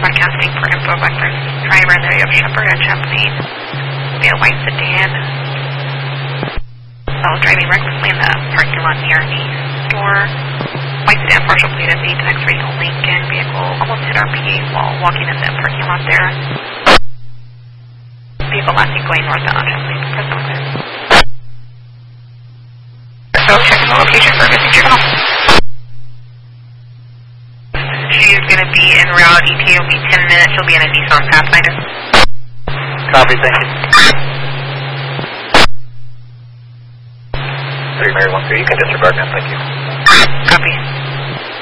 broadcasting for info vectors. Driver, there you have Shepherd and Champaign. Be a white sedan. Driving recklessly in the parking lot near the store. White sedan, partial plated, the X-ray Lincoln vehicle almost hit our PA while walking in the parking lot there. Vehicle last seen going northbound on Champaign. Present clear. So checking the location for missing your call. She's going to be en route. ETA will be 10 minutes. She'll be in a Nissan Pathfinder. Copy, thank you. 3 Mary 13, you can disregard now, thank you. Copy.